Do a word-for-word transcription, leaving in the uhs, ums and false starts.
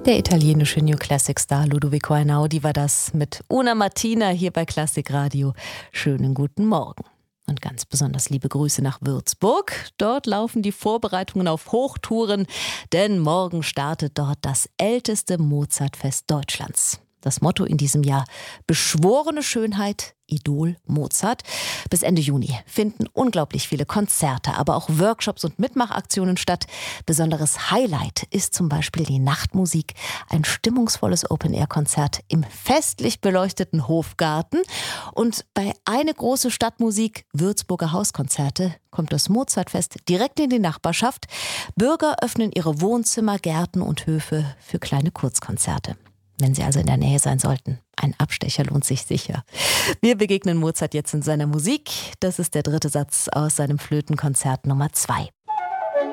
Der italienische New Classic Star Ludovico Einaudi war das mit Una Mattina hier bei Klassik Radio. Schönen guten Morgen. Und ganz besonders liebe Grüße nach Würzburg. Dort laufen die Vorbereitungen auf Hochtouren, denn morgen startet dort das älteste Mozartfest Deutschlands. Das Motto in diesem Jahr: beschworene Schönheit, Idol Mozart. Bis Ende Juni finden unglaublich viele Konzerte, aber auch Workshops und Mitmachaktionen statt. Besonderes Highlight ist zum Beispiel die Nachtmusik, ein stimmungsvolles Open-Air-Konzert im festlich beleuchteten Hofgarten. Und bei Eine große Stadtmusik, Würzburger Hauskonzerte, kommt das Mozartfest direkt in die Nachbarschaft. Bürger öffnen ihre Wohnzimmer, Gärten und Höfe für kleine Kurzkonzerte. Wenn Sie also in der Nähe sein sollten, ein Abstecher lohnt sich sicher. Wir begegnen Mozart jetzt in seiner Musik. Das ist der dritte Satz aus seinem Flötenkonzert Nummer zwei.